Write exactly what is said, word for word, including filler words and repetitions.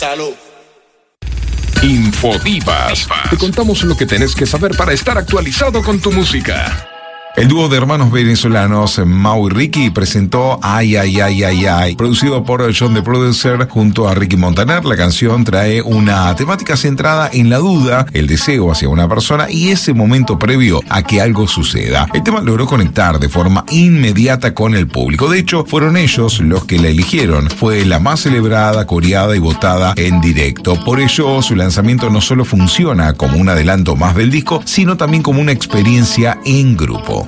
Salud. Infodivas. Te contamos lo que tenés que saber para estar actualizado con tu música. El dúo de hermanos venezolanos Mau y Ricky presentó Ay, Ay, Ay, Ay, Ay, producido por John the Producer junto a Ricky Montaner. La canción trae una temática centrada en la duda, el deseo hacia una persona y ese momento previo a que algo suceda. El tema logró conectar de forma inmediata con el público. De hecho, fueron ellos los que la eligieron. Fue la más celebrada, coreada y votada en directo. Por ello, su lanzamiento no solo funciona como un adelanto más del disco, sino también como una experiencia en grupo.